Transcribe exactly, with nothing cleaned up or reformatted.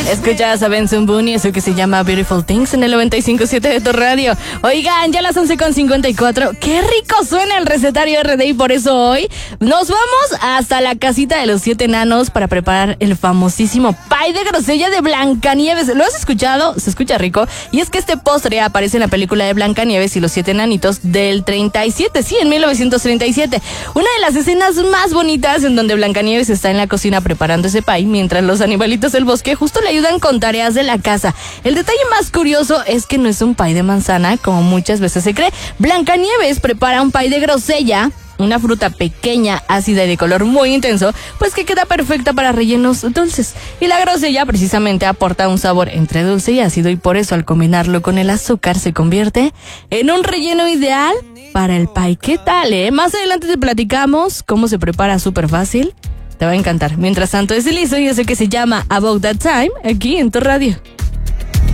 Escuchas a Benson Boone y eso que se llama Beautiful Things en el noventa y cinco punto siete de tu radio. Oigan, ya las once con cincuenta y cuatro. Qué rico suena el recetario R D y por eso hoy nos vamos hasta la casita de los siete enanos para preparar el famosísimo pie de grosella de Blancanieves. ¿Lo has escuchado? Se escucha rico. Y es que este postre aparece en la película de Blancanieves y los siete enanitos del treinta y siete, sí, en mil novecientos treinta y siete. Una de las escenas más bonitas en donde Blancanieves está en la cocina preparando ese pie, mientras los animalitos del bosque justo le ayudan con tareas de la casa. El detalle más curioso es que no es un pie de manzana, como muchas veces se cree. Blancanieves prepara un pie de grosella, una fruta pequeña, ácida y de color muy intenso, pues que queda perfecta para rellenos dulces. Y la grosella precisamente aporta un sabor entre dulce y ácido, y por eso al combinarlo con el azúcar se convierte en un relleno ideal para el pie. ¿Qué tal, eh? Más adelante te platicamos cómo se prepara súper fácil. Te va a encantar. Mientras tanto, es el liso y eso que se llama About That Time, aquí en tu radio.